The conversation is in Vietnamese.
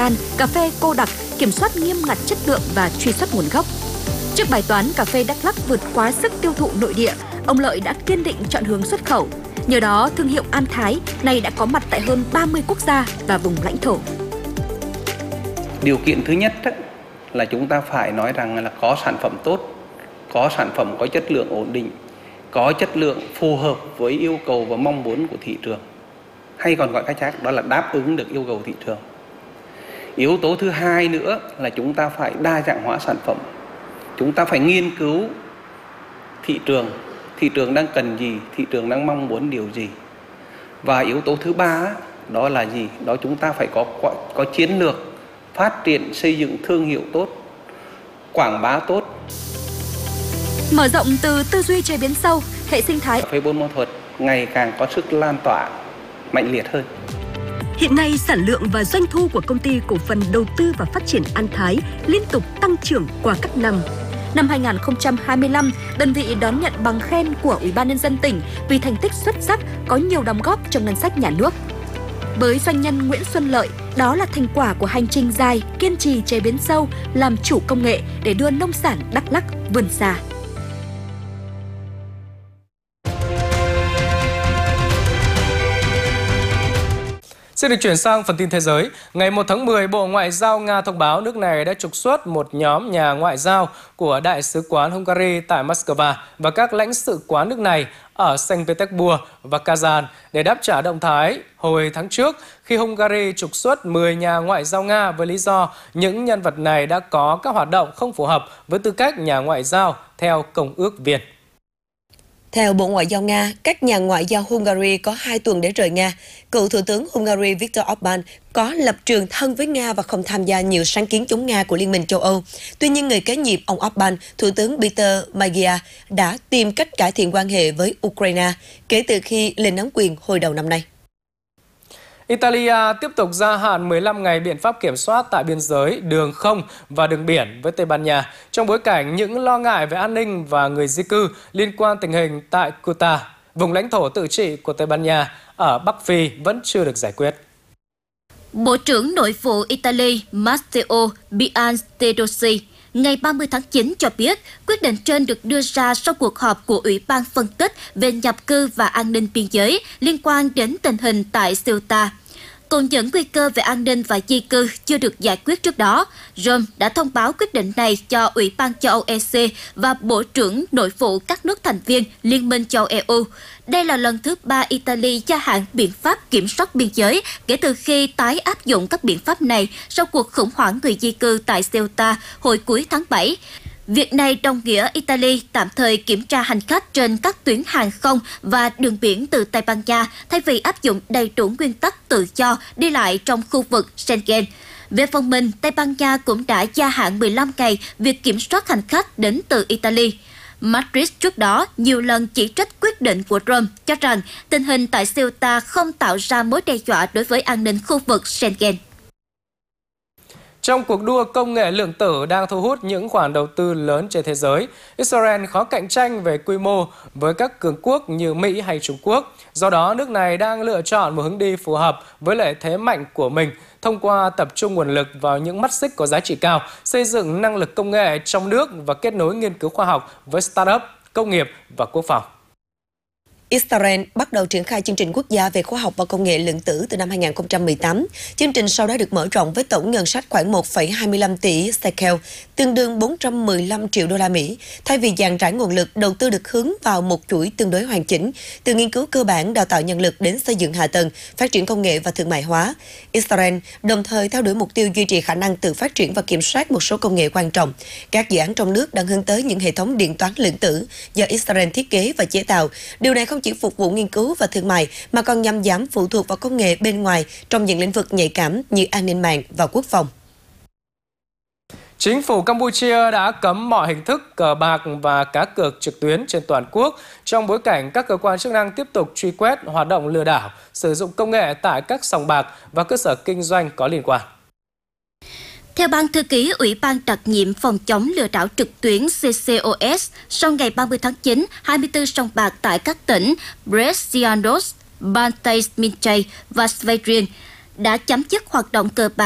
cà phê cô đặc, kiểm soát nghiêm ngặt chất lượng và truy xuất nguồn gốc. Trước bài toán cà phê Đắk Lắk vượt quá sức tiêu thụ nội địa, ông Lợi đã kiên định chọn hướng xuất khẩu. Nhờ đó, thương hiệu An Thái này đã có mặt tại hơn 30 quốc gia và vùng lãnh thổ. Điều kiện thứ nhất là chúng ta phải nói rằng là có sản phẩm tốt, có sản phẩm có chất lượng ổn định, có chất lượng phù hợp với yêu cầu và mong muốn của thị trường. Hay còn gọi cách khác đó là đáp ứng được yêu cầu thị trường. Yếu tố thứ hai nữa là chúng ta phải đa dạng hóa sản phẩm. Chúng ta phải nghiên cứu thị trường đang cần gì, thị trường đang mong muốn điều gì. Và yếu tố thứ ba đó là gì? Đó chúng ta phải có chiến lược phát triển xây dựng thương hiệu tốt, quảng bá tốt. Mở rộng từ tư duy chế biến sâu, hệ sinh thái Cà phê Buôn Ma Thuột ngày càng có sức lan tỏa mạnh liệt hơn. Hiện nay, sản lượng và doanh thu của công ty cổ phần đầu tư và phát triển An Thái liên tục tăng trưởng qua các năm. Năm 2025, đơn vị đón nhận bằng khen của Ủy ban Nhân dân tỉnh vì thành tích xuất sắc, có nhiều đóng góp cho ngân sách nhà nước. Với doanh nhân Nguyễn Xuân Lợi, đó là thành quả của hành trình dài, kiên trì chế biến sâu, làm chủ công nghệ để đưa nông sản Đắk Lắk vươn xa. Xin được chuyển sang phần tin thế giới. Ngày 1 tháng 10, Bộ Ngoại giao Nga thông báo nước này đã trục xuất một nhóm nhà ngoại giao của Đại sứ quán Hungary tại Moscow và các lãnh sự quán nước này ở Saint Petersburg và Kazan để đáp trả động thái hồi tháng trước khi Hungary trục xuất 10 nhà ngoại giao Nga với lý do những nhân vật này đã có các hoạt động không phù hợp với tư cách nhà ngoại giao theo Công ước Viên. Theo Bộ Ngoại giao Nga, các nhà ngoại giao Hungary có 2 tuần để rời Nga. Cựu Thủ tướng Hungary Viktor Orbán có lập trường thân với Nga và không tham gia nhiều sáng kiến chống Nga của Liên minh châu Âu. Tuy nhiên, người kế nhiệm ông Orbán, Thủ tướng Peter Magyar, đã tìm cách cải thiện quan hệ với Ukraine kể từ khi lên nắm quyền hồi đầu năm nay. Italia tiếp tục gia hạn 15 ngày biện pháp kiểm soát tại biên giới, đường không và đường biển với Tây Ban Nha trong bối cảnh những lo ngại về an ninh và người di cư liên quan tình hình tại Ceuta, vùng lãnh thổ tự trị của Tây Ban Nha ở Bắc Phi vẫn chưa được giải quyết. Bộ trưởng Nội vụ Italy Matteo Piantedosi ngày 30 tháng 9 cho biết quyết định trên được đưa ra sau cuộc họp của Ủy ban phân tích về nhập cư và an ninh biên giới liên quan đến tình hình tại Ceuta. Cùng những nguy cơ về an ninh và di cư chưa được giải quyết trước đó, Rome đã thông báo quyết định này cho Ủy ban châu Âu EC và Bộ trưởng Nội vụ các nước thành viên Liên minh châu EU. Đây là lần thứ 3 Italy gia hạn biện pháp kiểm soát biên giới kể từ khi tái áp dụng các biện pháp này sau cuộc khủng hoảng người di cư tại Ceuta hồi cuối tháng 7. Việc này đồng nghĩa Italy tạm thời kiểm tra hành khách trên các tuyến hàng không và đường biển từ Tây Ban Nha thay vì áp dụng đầy đủ nguyên tắc tự do đi lại trong khu vực Schengen. Về phần mình, Tây Ban Nha cũng đã gia hạn 15 ngày việc kiểm soát hành khách đến từ Italy. Madrid trước đó nhiều lần chỉ trích quyết định của Rome, cho rằng tình hình tại Ceuta không tạo ra mối đe dọa đối với an ninh khu vực Schengen. Trong cuộc đua công nghệ lượng tử đang thu hút những khoản đầu tư lớn trên thế giới, Israel khó cạnh tranh về quy mô với các cường quốc như Mỹ hay Trung Quốc. Do đó, nước này đang lựa chọn một hướng đi phù hợp với lợi thế mạnh của mình thông qua tập trung nguồn lực vào những mắt xích có giá trị cao, xây dựng năng lực công nghệ trong nước và kết nối nghiên cứu khoa học với startup, công nghiệp và quốc phòng. Israel bắt đầu triển khai chương trình quốc gia về khoa học và công nghệ lượng tử từ năm 2018. Chương trình sau đó được mở rộng với tổng ngân sách khoảng 1,25 tỷ shekel, tương đương 415 triệu đô la Mỹ. Thay vì dàn trải nguồn lực, đầu tư được hướng vào một chuỗi tương đối hoàn chỉnh, từ nghiên cứu cơ bản, đào tạo nhân lực đến xây dựng hạ tầng, phát triển công nghệ và thương mại hóa. Israel đồng thời theo đuổi mục tiêu duy trì khả năng tự phát triển và kiểm soát một số công nghệ quan trọng. Các dự án trong nước đang hướng tới những hệ thống điện toán lượng tử do Israel thiết kế và chế tạo. Điều này không chỉ phục vụ nghiên cứu và thương mại mà còn nhằm giảm phụ thuộc vào công nghệ bên ngoài trong những lĩnh vực nhạy cảm như an ninh mạng và quốc phòng. Chính phủ Campuchia đã cấm mọi hình thức cờ bạc và cá cược trực tuyến trên toàn quốc trong bối cảnh các cơ quan chức năng tiếp tục truy quét hoạt động lừa đảo, sử dụng công nghệ tại các sòng bạc và cơ sở kinh doanh có liên quan. Theo Ban Thư ký Ủy ban đặc nhiệm phòng chống lừa đảo trực tuyến CCOS, sau ngày 30 tháng 9, 24 sòng bạc tại các tỉnh Brest-Sianos, Bantay Minchai và Sveirin đã chấm dứt hoạt động cờ bạc